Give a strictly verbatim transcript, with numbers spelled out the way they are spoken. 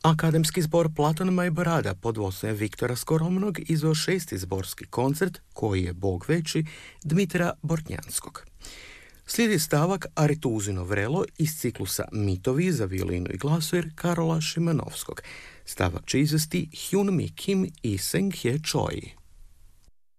Akademski zbor Platon Majborada pod vodstvom Viktora Skoromnog izveo šesti zborski koncert Koji je Bog veći Dmitra Bortnjanskog. Slijedi stavak Aretuzino vrelo iz ciklusa Mitovi za violinu i glasovir Karola Šimanovskog. Stavak će izvesti Hyun Mi Kim i Seng Hye Choi.